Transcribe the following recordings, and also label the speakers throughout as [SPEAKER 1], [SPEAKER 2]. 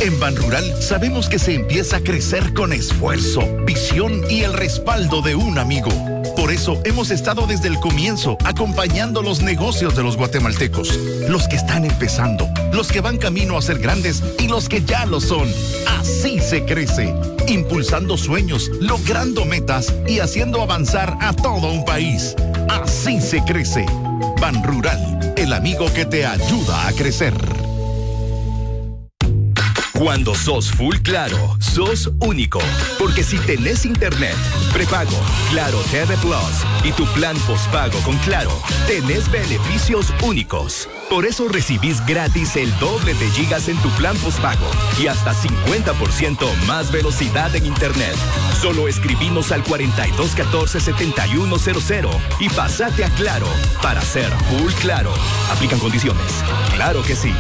[SPEAKER 1] En Banrural sabemos que se empieza a crecer con esfuerzo, visión y el respaldo de un amigo. Por eso hemos estado desde el comienzo acompañando los negocios de los guatemaltecos, los que están empezando, los que van camino a ser grandes y los que ya lo son. Así se crece, impulsando sueños, logrando metas y haciendo avanzar a todo un país. Así se crece. Banrural, el amigo que te ayuda a crecer.
[SPEAKER 2] Cuando sos full Claro, sos único. Porque si tenés internet, prepago, Claro TV Plus y tu plan postpago con Claro, tenés beneficios únicos. Por eso recibís gratis el doble de gigas en tu plan postpago y hasta 50% más velocidad en internet. Solo escribimos al 4214-7100 y pasate a Claro para ser full Claro. Aplican condiciones. Claro que sí.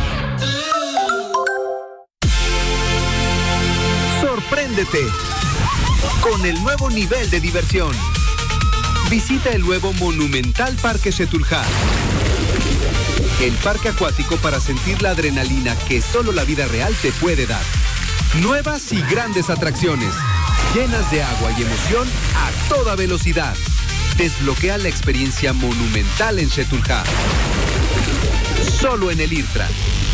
[SPEAKER 3] Sorpréndete con el nuevo nivel de diversión. Visita el nuevo Monumental Parque Xetulja, el parque acuático para sentir la adrenalina que solo la vida real te puede dar. Nuevas y grandes atracciones, llenas de agua y emoción a toda velocidad. Desbloquea la experiencia monumental en Xetulja. Solo en el IRTRA.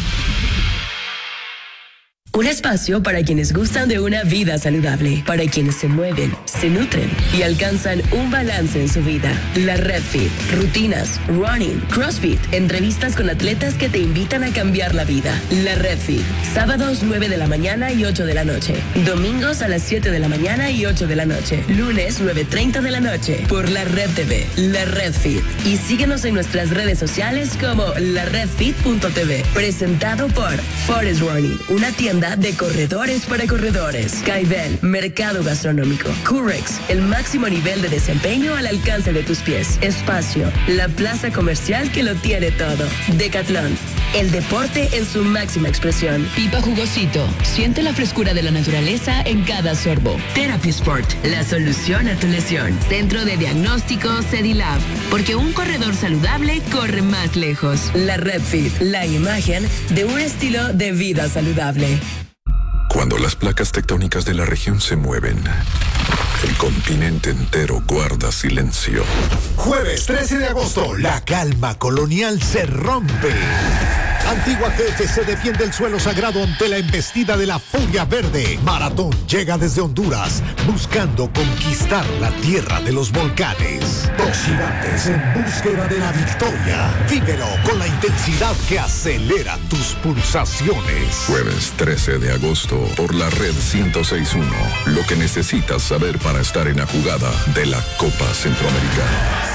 [SPEAKER 4] Un espacio para quienes gustan de una vida saludable, para quienes se mueven, se nutren y alcanzan un balance en su vida. La Red Fit, rutinas, running, CrossFit, entrevistas con atletas que te invitan a cambiar la vida. La Red Fit, sábados 9 de la mañana y 8 de la noche, domingos a las 7 de la mañana y 8 de la noche, lunes 9:30 de la noche, por La Red TV, La Red Fit. Y síguenos en nuestras redes sociales como laredfit.tv, presentado por Forest Running, una tienda de corredores para corredores. Caibel, mercado gastronómico. Curex, el máximo nivel de desempeño al alcance de tus pies. Espacio, la plaza comercial que lo tiene todo. Decathlon, el deporte en su máxima expresión.
[SPEAKER 5] Pipa Jugosito, siente la frescura de la naturaleza en cada sorbo.
[SPEAKER 4] Therapy Sport, la solución a tu lesión. Centro de diagnóstico Cedilab, porque un corredor saludable corre más lejos. La Red Fit, la imagen de un estilo de vida saludable.
[SPEAKER 6] Cuando las placas tectónicas de la región se mueven, el continente entero guarda silencio.
[SPEAKER 7] Jueves 13 de agosto, la calma colonial se rompe. Antigua GFC defiende el suelo sagrado ante la embestida de la Furia Verde. Maratón llega desde Honduras, buscando conquistar la tierra de los volcanes. Dos gigantes en búsqueda de la victoria. Vívelo con la intensidad que acelera tus pulsaciones.
[SPEAKER 6] Jueves 13 de agosto, por la Red 106.1. Lo que necesitas saber para estar en la jugada de la Copa Centroamericana.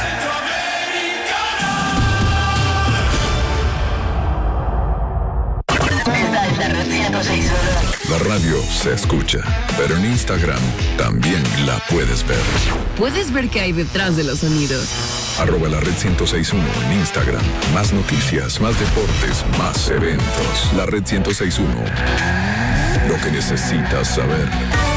[SPEAKER 6] La radio se escucha, pero en Instagram también la puedes ver.
[SPEAKER 5] Puedes ver qué hay detrás de los sonidos.
[SPEAKER 6] @la Red 106.1 en Instagram. Más noticias, más deportes, más eventos. La Red 106.1. Lo que necesitas saber.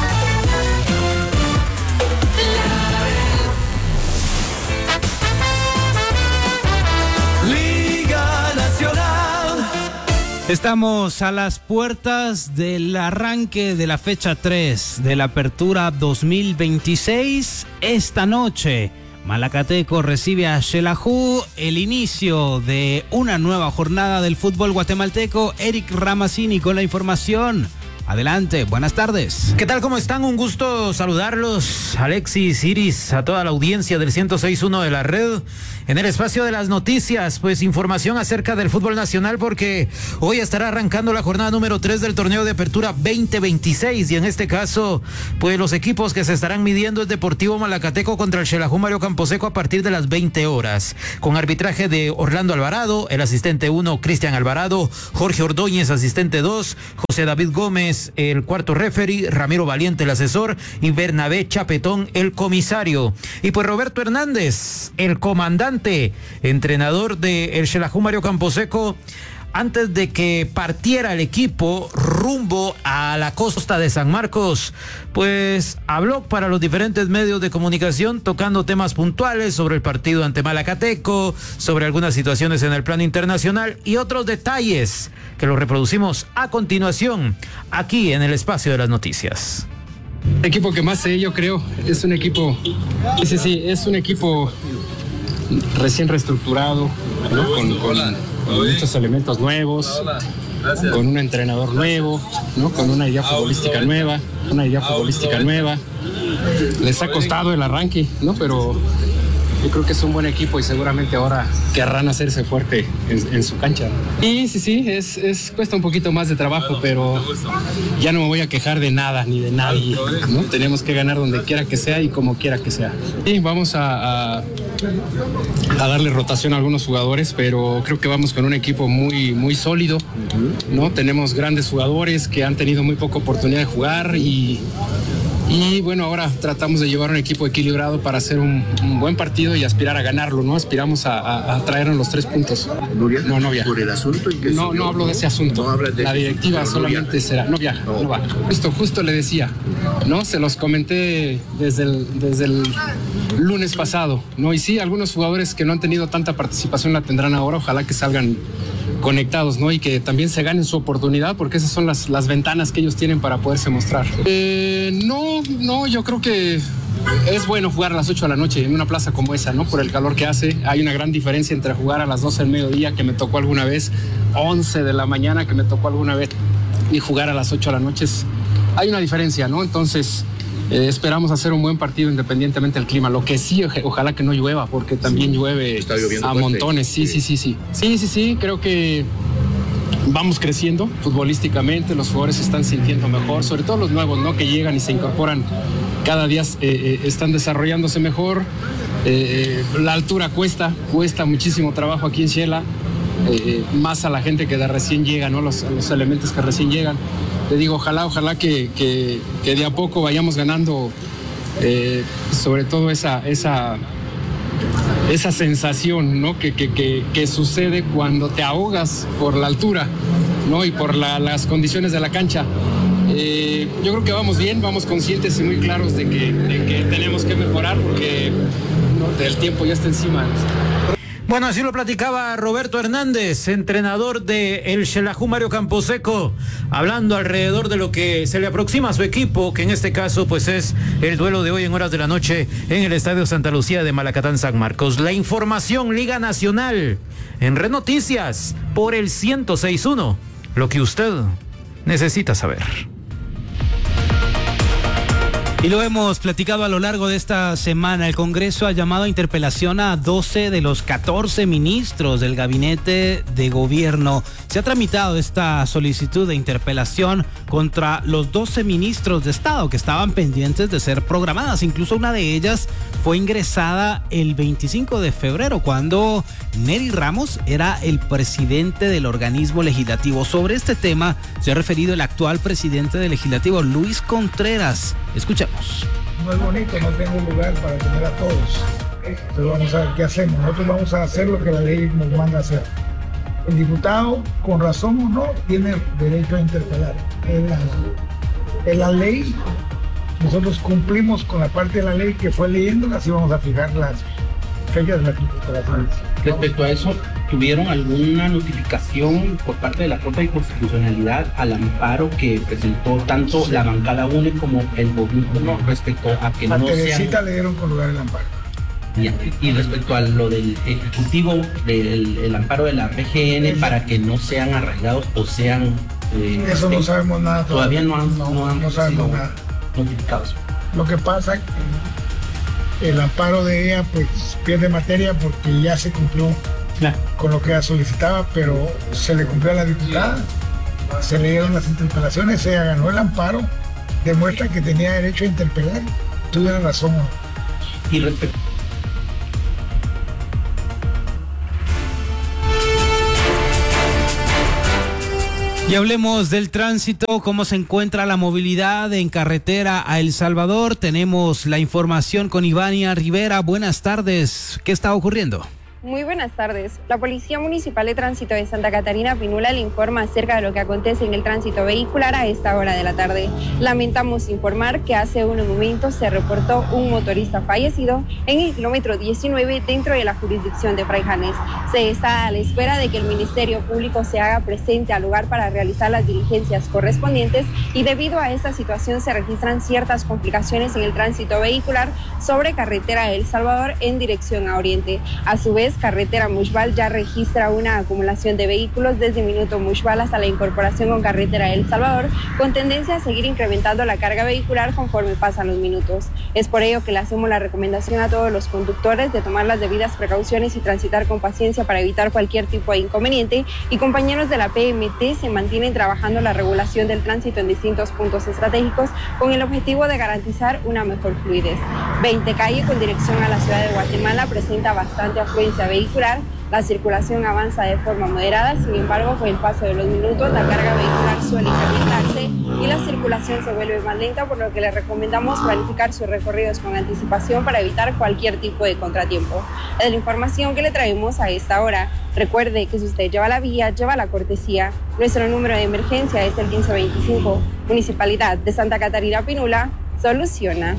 [SPEAKER 8] Estamos a las puertas del arranque de la fecha 3 de la Apertura 2026. Esta noche, Malacateco recibe a Xelajú, el inicio de una nueva jornada del fútbol guatemalteco. Eric Ramazzini con la información. Adelante, buenas tardes.
[SPEAKER 9] ¿Qué tal? ¿Cómo están? Un gusto saludarlos, Alexis, Iris, a toda la audiencia del 106.1 de la red. En el espacio de las noticias, pues información acerca del fútbol nacional, porque hoy estará arrancando la jornada número 3 del torneo de apertura 2026, y en este caso, pues los equipos que se estarán midiendo es Deportivo Malacateco contra el Xelajú Mario Camposeco a partir de las 20 horas, con arbitraje de Orlando Alvarado, el asistente 1, Cristian Alvarado, Jorge Ordóñez, asistente 2, José David Gómez, el cuarto referee, Ramiro Valiente, el asesor, y Bernabé Chapetón, el comisario. Y pues Roberto Hernández, el comandante, entrenador de el Xelajú Mario Camposeco, antes de que partiera el equipo rumbo a la costa de San Marcos, pues habló para los diferentes medios de comunicación tocando temas puntuales sobre el partido ante Malacateco, sobre algunas situaciones en el plano internacional y otros detalles que lo reproducimos a continuación aquí en el espacio de las noticias.
[SPEAKER 10] El equipo que más sé, yo creo, es un equipo, es un equipo recién reestructurado, ¿no? con muchos elementos nuevos, con un entrenador nuevo, ¿no? Con una idea futbolística nueva. Les ha costado el arranque, ¿no? Pero yo creo que es un buen equipo y seguramente ahora querrán hacerse fuerte en su cancha. Y sí, cuesta un poquito más de trabajo, pero ya no me voy a quejar de nada ni de nadie, ¿no? Tenemos que ganar donde quiera que sea y como quiera que sea. Y vamos a darle rotación a algunos jugadores, pero creo que vamos con un equipo muy, muy sólido, ¿no? Tenemos grandes jugadores que han tenido muy poca oportunidad de jugar y bueno, ahora tratamos de llevar un equipo equilibrado para hacer un buen partido y aspirar a ganarlo, ¿no? Aspiramos a traernos los 3 puntos.
[SPEAKER 11] ¿Nuria?
[SPEAKER 10] No viaja.
[SPEAKER 11] ¿Por el asunto en que
[SPEAKER 10] no hablo de ese asunto.
[SPEAKER 11] No hablas de
[SPEAKER 10] la directiva solamente será. No viaja, no va. Justo le decía, ¿no? Se los comenté desde el lunes pasado, ¿no? Y sí, algunos jugadores que no han tenido tanta participación la tendrán ahora. Ojalá que salgan conectados, ¿no? Y que también se ganen su oportunidad, porque esas son las ventanas que ellos tienen para poderse mostrar. No, yo creo que es bueno jugar a las 8 de la noche en una plaza como esa, ¿no? Por el calor que hace. Hay una gran diferencia entre jugar a las 12 del mediodía, que me tocó alguna vez, 11 de la mañana, que me tocó alguna vez, y jugar a las 8 de la noche. Hay una diferencia, ¿no? Entonces, esperamos hacer un buen partido independientemente del clima. Lo que sí, ojalá que no llueva, porque también llueve a montones. Sí, creo que vamos creciendo futbolísticamente, los jugadores se están sintiendo mejor, sobre todo los nuevos, ¿no? Que llegan y se incorporan cada día, están desarrollándose mejor. La altura cuesta muchísimo trabajo aquí en Xela, más a la gente que de recién llega, ¿no? Los elementos que recién llegan. Te digo, ojalá que de a poco vayamos ganando, sobre todo esa sensación, ¿no? que sucede cuando te ahogas por la altura, ¿no? Y por las condiciones de la cancha. Yo creo que vamos bien, vamos conscientes y muy claros de que tenemos que mejorar, porque ¿no? El tiempo ya está encima.
[SPEAKER 9] Bueno, así lo platicaba Roberto Hernández, entrenador de el Xelajú Mario Camposeco, hablando alrededor de lo que se le aproxima a su equipo, que en este caso pues es el duelo de hoy en horas de la noche en el Estadio Santa Lucía de Malacatán, San Marcos. La información Liga Nacional en Red Noticias por el 106.1, lo que usted necesita saber.
[SPEAKER 8] Y lo hemos platicado a lo largo de esta semana. El Congreso ha llamado a interpelación a 12 de los 14 ministros del gabinete de gobierno. Se ha tramitado esta solicitud de interpelación contra los 12 ministros de Estado que estaban pendientes de ser programadas. Incluso una de ellas fue ingresada el 25 de febrero, cuando Neri Ramos era el presidente del organismo legislativo. Sobre este tema se ha referido el actual presidente del legislativo, Luis Contreras. Escuchemos.
[SPEAKER 12] No es bonito, no tengo lugar para tener a todos. Entonces vamos a ver qué hacemos. Nosotros vamos a hacer lo que la ley nos manda a hacer. El diputado, con razón o no, tiene derecho a interpelar. En la ley, nosotros cumplimos con la parte de la ley que fue leyéndola, así vamos a fijar las fechas de las interpelaciones.
[SPEAKER 13] Respecto a eso, ¿tuvieron alguna notificación por parte de la Corte de Constitucionalidad al amparo que presentó tanto la bancada UNE como el gobierno respecto a que
[SPEAKER 12] a
[SPEAKER 13] no
[SPEAKER 12] Teresita
[SPEAKER 13] sean...
[SPEAKER 12] le dieron con lugar el amparo.
[SPEAKER 13] Y respecto a lo del ejecutivo, el amparo de la PGN para que no sean arraigados o sean...
[SPEAKER 12] eso no sabemos nada.
[SPEAKER 13] Todavía no
[SPEAKER 12] sabemos nada.
[SPEAKER 13] Notificados.
[SPEAKER 12] Lo que pasa es que el amparo de ella pues pierde materia porque ya se cumplió con lo que ella solicitaba, pero se le cumplió a la diputada, se le dieron las interpelaciones, ella ganó el amparo, demuestra que tenía derecho a interpelar, tuve razón.
[SPEAKER 13] Y respecto...
[SPEAKER 8] Y hablemos del tránsito, cómo se encuentra la movilidad en carretera a El Salvador. Tenemos la información con Ivania Rivera. Buenas tardes, ¿qué está ocurriendo?
[SPEAKER 11] Muy buenas tardes. La Policía Municipal de Tránsito de Santa Catarina Pinula le informa acerca de lo que acontece en el tránsito vehicular a esta hora de la tarde. Lamentamos informar que hace unos momentos se reportó un motorista fallecido en el kilómetro 19 dentro de la jurisdicción de Fraijanes. Se está a la espera de que el Ministerio Público se haga presente al lugar para realizar las diligencias correspondientes y debido a esta situación se registran ciertas complicaciones en el tránsito vehicular sobre carretera El Salvador en dirección a Oriente. A su vez, carretera Mushbal ya registra una acumulación de vehículos desde Minuto Mushbal hasta la incorporación con carretera El Salvador, con tendencia a seguir incrementando la carga vehicular conforme pasan los minutos. Es por ello que le hacemos la recomendación a todos los conductores de tomar las debidas precauciones y transitar con paciencia para evitar cualquier tipo de inconveniente, y compañeros de la PMT se mantienen trabajando la regulación del tránsito en distintos puntos estratégicos con el objetivo de garantizar una mejor fluidez. 20 calle con dirección a la ciudad de Guatemala presenta bastante afluencia vehicular. La circulación avanza de forma moderada, sin embargo, con el paso de los minutos, la carga vehicular suele incrementarse y la circulación se vuelve más lenta, por lo que les recomendamos planificar sus recorridos con anticipación para evitar cualquier tipo de contratiempo. Es la información que le traemos a esta hora. Recuerde que si usted lleva la vía, lleva la cortesía. Nuestro número de emergencia es el 1525. Municipalidad de Santa Catarina Pinula, soluciona.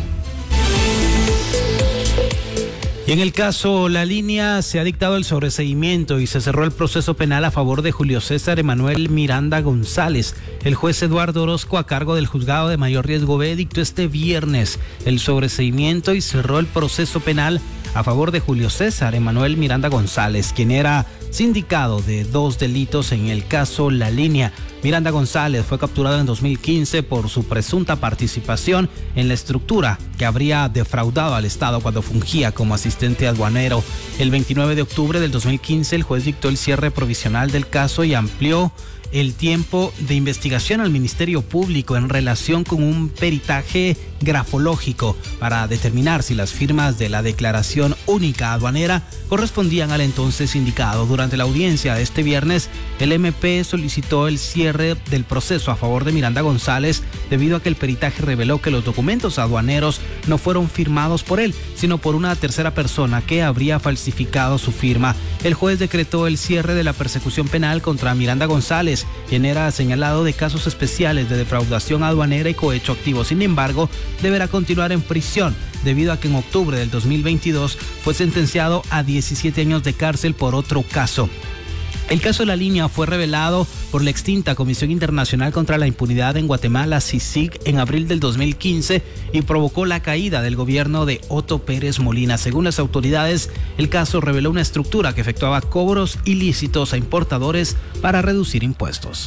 [SPEAKER 8] Y en el caso La Línea se ha dictado el sobreseimiento y se cerró el proceso penal a favor de Julio César Emanuel Miranda González. El juez Eduardo Orozco, a cargo del juzgado de mayor riesgo B, dictó este viernes el sobreseimiento y cerró el proceso penal a favor de Julio César Emanuel Miranda González, quien era sindicado de 2 delitos en el caso La Línea. Miranda González fue capturado en 2015 por su presunta participación en la estructura que habría defraudado al Estado cuando fungía como asistente aduanero. El 29 de octubre del 2015 el juez dictó el cierre provisional del caso y amplió el tiempo de investigación al Ministerio Público en relación con un peritaje grafológico para determinar si las firmas de la declaración única aduanera correspondían al entonces sindicado. Durante la audiencia de este viernes, el MP solicitó el cierre del proceso a favor de Miranda González debido a que el peritaje reveló que los documentos aduaneros no fueron firmados por él, sino por una tercera persona que habría falsificado su firma. El juez decretó el cierre de la persecución penal contra Miranda González, quien era señalado de casos especiales de defraudación aduanera y cohecho activo. Sin embargo, deberá continuar en prisión debido a que en octubre del 2022 fue sentenciado a 17 años de cárcel por otro caso. El caso de La Línea fue revelado por la extinta Comisión Internacional contra la Impunidad en Guatemala, CICIG, en abril del 2015 y provocó la caída del gobierno de Otto Pérez Molina. Según las autoridades, el caso reveló una estructura que efectuaba cobros ilícitos a importadores para reducir impuestos.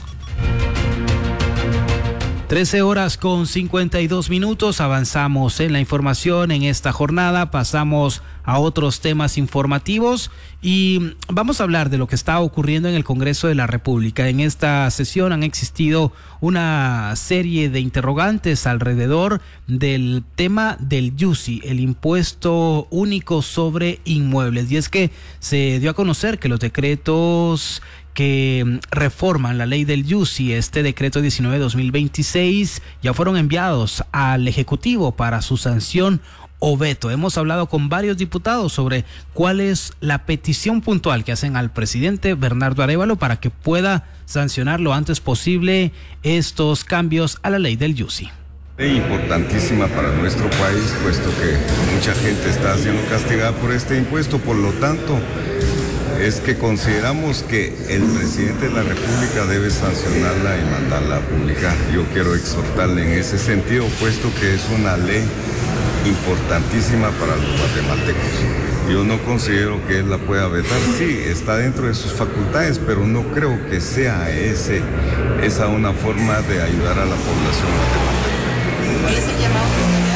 [SPEAKER 8] 13:52. Avanzamos en la información en esta jornada. Pasamos a otros temas informativos y vamos a hablar de lo que está ocurriendo en el Congreso de la República. En esta sesión han existido una serie de interrogantes alrededor del tema del YUSI, el impuesto único sobre inmuebles. Y es que se dio a conocer que los decretos que reforman la ley del YUSI, este decreto 19/2026, ya fueron enviados al Ejecutivo para su sanción o veto. Hemos hablado con varios diputados sobre cuál es la petición puntual que hacen al presidente Bernardo Arévalo para que pueda sancionar lo antes posible estos cambios a la ley del YUSI.
[SPEAKER 14] Importantísima para nuestro país, puesto que mucha gente está siendo castigada por este impuesto. Por lo tanto, es que consideramos que el presidente de la República debe sancionarla y mandarla a publicar. Yo quiero exhortarle en ese sentido, puesto que es una ley importantísima para los guatemaltecos. Yo no considero que él la pueda vetar. Sí, está dentro de sus facultades, pero no creo que sea esa una forma de ayudar a la población guatemalteca.
[SPEAKER 15] ¿Cuál es el llamado que usted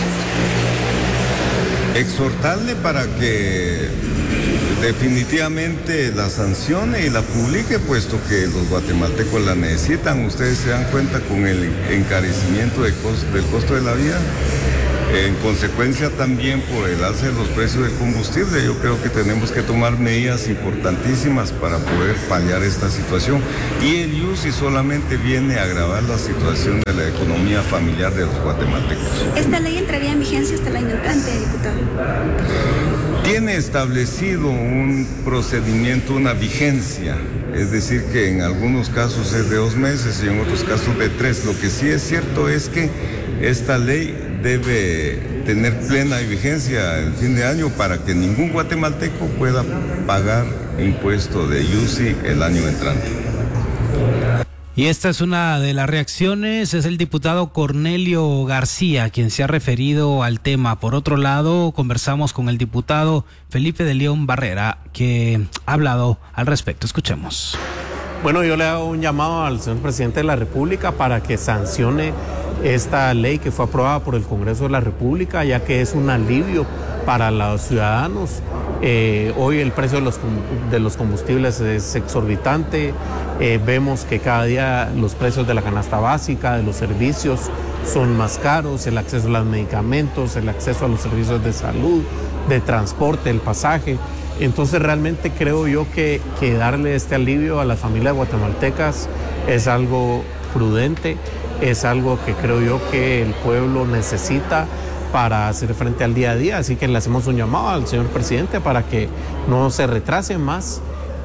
[SPEAKER 15] hace?
[SPEAKER 14] Exhortarle para que definitivamente la sancione y la publique, puesto que los guatemaltecos la necesitan. Ustedes se dan cuenta con el encarecimiento del costo de la vida. En consecuencia también por el alza de los precios del combustible, yo creo que tenemos que tomar medidas importantísimas para poder paliar esta situación. Y el YUSI solamente viene a agravar la situación de la economía familiar de los guatemaltecos.
[SPEAKER 15] ¿Esta ley entraría en vigencia hasta el año entrante, diputado?
[SPEAKER 14] tiene establecido un procedimiento, una vigencia, es decir, que en algunos casos es de 2 meses y en otros casos de 3. Lo que sí es cierto es que esta ley debe tener plena vigencia el fin de año para que ningún guatemalteco pueda pagar impuesto de IUCI el año entrante.
[SPEAKER 8] Y esta es una de las reacciones, es el diputado Cornelio García quien se ha referido al tema. Por otro lado, conversamos con el diputado Felipe de León Barrera, que ha hablado al respecto. Escuchemos.
[SPEAKER 16] Bueno, yo le hago un llamado al señor presidente de la República para que sancione esta ley que fue aprobada por el Congreso de la República, ya que es un alivio para los ciudadanos. Hoy el precio de los combustibles es exorbitante. Vemos que cada día los precios de la canasta básica, de los servicios, son más caros. El acceso a los medicamentos, el acceso a los servicios de salud, de transporte, el pasaje. Entonces realmente creo yo que darle este alivio a las familias guatemaltecas es algo prudente, es algo que creo yo que el pueblo necesita para hacer frente al día a día. Así que le hacemos un llamado al señor presidente para que no se retrase más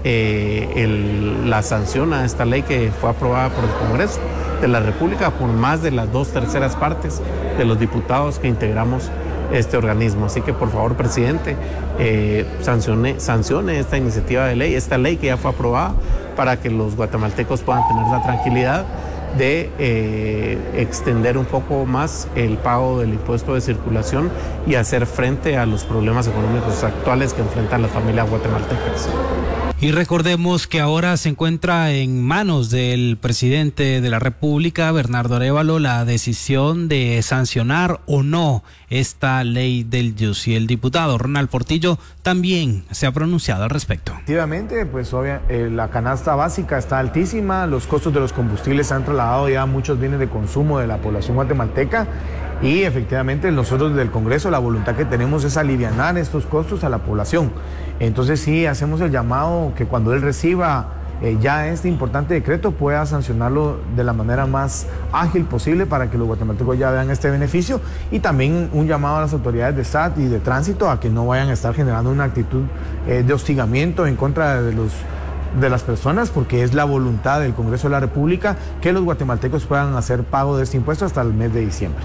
[SPEAKER 16] la sanción a esta ley que fue aprobada por el Congreso de la República por más de las 2/3 partes de los diputados que integramos este organismo. Así que por favor, presidente, sancione esta iniciativa de ley, esta ley que ya fue aprobada, para que los guatemaltecos puedan tener la tranquilidad de extender un poco más el pago del impuesto de circulación y hacer frente a los problemas económicos actuales que enfrentan las familias guatemaltecas.
[SPEAKER 8] Y recordemos que ahora se encuentra en manos del presidente de la República, Bernardo Arévalo, la decisión de sancionar o no esta ley del IUCI. El diputado Ronald Portillo también se ha pronunciado al respecto.
[SPEAKER 17] Efectivamente, pues la canasta básica está altísima, los costos de los combustibles han trasladado ya muchos bienes de consumo de la población guatemalteca y efectivamente nosotros del Congreso la voluntad que tenemos es alivianar estos costos a la población. Entonces sí hacemos el llamado que cuando él reciba ya este importante decreto pueda sancionarlo de la manera más ágil posible para que los guatemaltecos ya vean este beneficio, y también un llamado a las autoridades de SAT y de tránsito a que no vayan a estar generando una actitud de hostigamiento en contra de las personas, porque es la voluntad del Congreso de la República que los guatemaltecos puedan hacer pago de este impuesto hasta el mes de diciembre.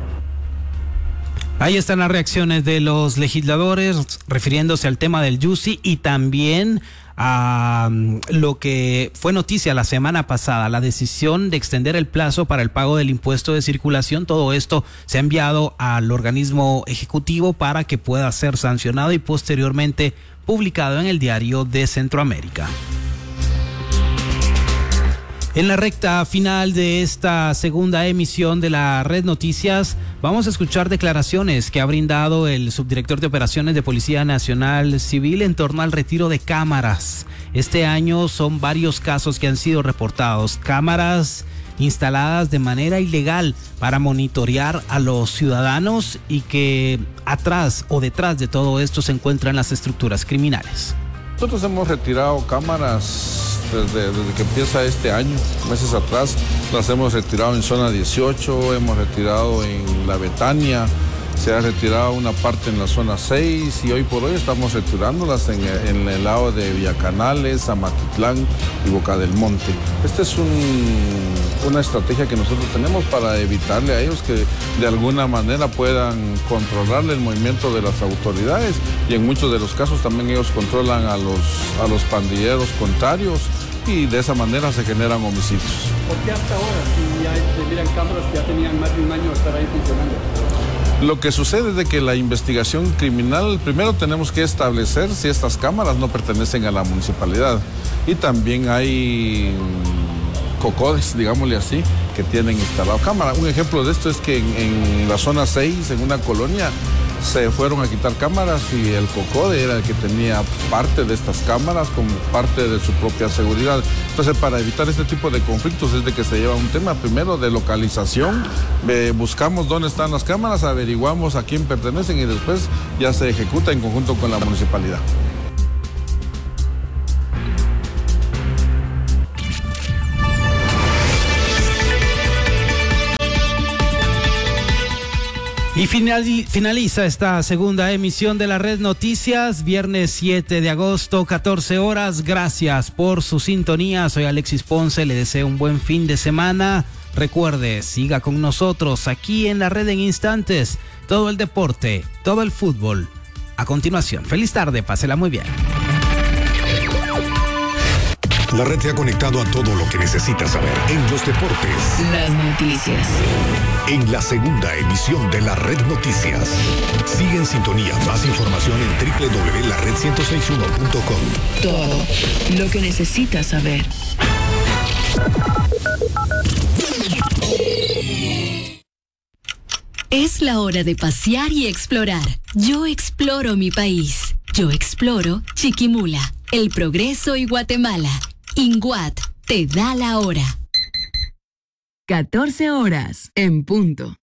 [SPEAKER 8] Ahí están las reacciones de los legisladores refiriéndose al tema del IUCI y también a lo que fue noticia la semana pasada, la decisión de extender el plazo para el pago del impuesto de circulación. Todo esto se ha enviado al organismo ejecutivo para que pueda ser sancionado y posteriormente publicado en el Diario de Centroamérica. En la recta final de esta segunda emisión de la Red Noticias, vamos a escuchar declaraciones que ha brindado el subdirector de Operaciones de Policía Nacional Civil en torno al retiro de cámaras. Este año son varios casos que han sido reportados, cámaras instaladas de manera ilegal para monitorear a los ciudadanos y que atrás o detrás de todo esto se encuentran las estructuras criminales.
[SPEAKER 18] Nosotros hemos retirado cámaras desde que empieza este año, meses atrás. Las hemos retirado en zona 18, hemos retirado en La Betania, se ha retirado una parte en la zona 6 y hoy por hoy estamos retirándolas en el lado de Villacanales, Amatitlán y Boca del Monte. Esta es una estrategia que nosotros tenemos para evitarle a ellos que de alguna manera puedan controlar el movimiento de las autoridades, y en muchos de los casos también ellos controlan a los pandilleros contrarios y de esa manera se generan homicidios.
[SPEAKER 19] ¿Por qué hasta ahora, si ya se miran cámaras que ya tenían más de un año de estar ahí funcionando?
[SPEAKER 18] Lo que sucede es de que la investigación criminal, primero tenemos que establecer si estas cámaras no pertenecen a la municipalidad, y también hay cocodes, digámosle así, que tienen instalado cámara. Un ejemplo de esto es que en la zona 6, en una colonia, se fueron a quitar cámaras y el COCODE era el que tenía parte de estas cámaras como parte de su propia seguridad. Entonces, para evitar este tipo de conflictos es de que se lleva un tema primero de localización, buscamos dónde están las cámaras, averiguamos a quién pertenecen y después ya se ejecuta en conjunto con la municipalidad.
[SPEAKER 8] Y finaliza esta segunda emisión de la Red Noticias, viernes 7 de agosto, 14 horas. Gracias por su sintonía. Soy Alexis Ponce, le deseo un buen fin de semana. Recuerde, siga con nosotros aquí en la red en instantes. Todo el deporte, todo el fútbol. A continuación, feliz tarde, pásela muy bien.
[SPEAKER 7] La red te ha conectado a todo lo que necesitas saber en los deportes.
[SPEAKER 4] Las noticias.
[SPEAKER 7] En la segunda emisión de la Red Noticias. Sigue en sintonía. Más información en www.lared1061.com.
[SPEAKER 4] Todo lo que necesitas saber.
[SPEAKER 20] Es la hora de pasear y explorar. Yo exploro mi país. Yo exploro Chiquimula, El Progreso y Guatemala. INGUAT te da la hora.
[SPEAKER 5] 14 horas en punto.